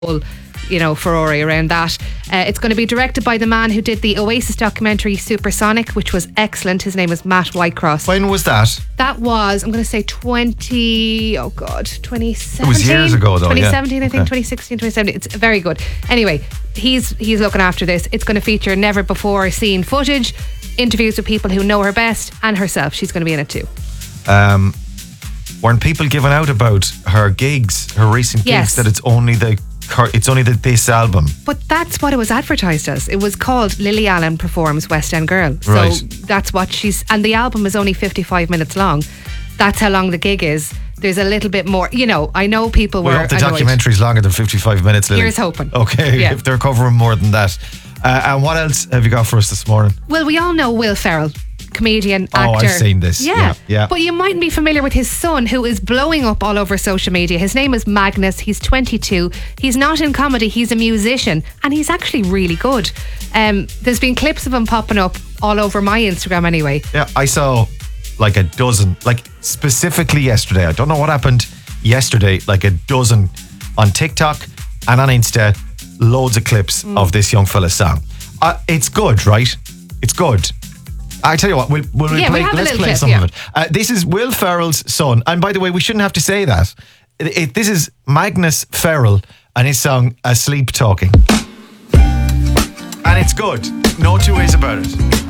furore around that. It's going to be directed by the man who did the Oasis documentary Supersonic, which was excellent. His name is Matt Whitecross. When was that? That was, I'm going to say 2017. It was years ago though. 2017, yeah. I think, 2016, 2017. It's very good. Anyway, he's looking after this. It's going to feature never before seen footage, interviews with people who know her best, and herself. She's going to be in it too. Weren't people giving out about her gigs, her recent gigs, Yes. that it's only this album? But that's what it was advertised as. It was called Lily Allen Performs West End Girl. So Right. that's what and the album is only 55 minutes long. That's how long the gig is. There's a little bit more, I know people were We hope the annoyed. documentary's longer than 55 minutes, Lily. Here's hoping. Okay, Yeah. if they're covering more than that. And what else have you got for us this morning? Well, we all know Will Ferrell, comedian, Oh, actor. I've seen this. Yeah. But you mightn't be familiar with his son, who is blowing up all over social media. His name is Magnus. He's 22. He's not in comedy. He's a musician, and he's actually really good. There's been clips of him popping up all over my Instagram anyway. Yeah, I saw like a dozen, like specifically yesterday. I don't know what happened yesterday, like a dozen on TikTok and on Insta, loads of clips of this young fella's song. It's good, right? It's good. I tell you what, we'll Yeah, play, we'll have a let's little play clip, some yeah. of it. This is Will Ferrell's son. And by the way, we shouldn't have to say that. This is Magnus Ferrell and his song Asleep Talking. And it's good. No two ways about it.